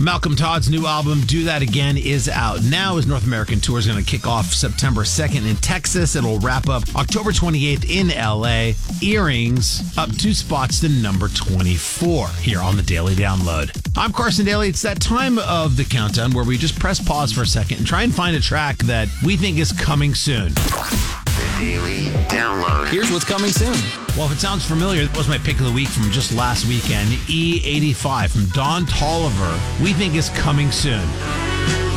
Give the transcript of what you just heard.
Malcolm Todd's new album, Do That Again, is out now. His North American tour is going to kick off September 2nd in Texas. It'll wrap up October 28th in LA. Earrings up 2 spots to number 24 here on the Daily Download. I'm Carson Daly. It's that time of the countdown where we just press pause for a second and try and find a track that we think is coming soon. The Daily Download. Here's what's coming soon. Well, if it sounds familiar, that was my pick of the week from just last weekend. E85 from Don Toliver, we think is coming soon.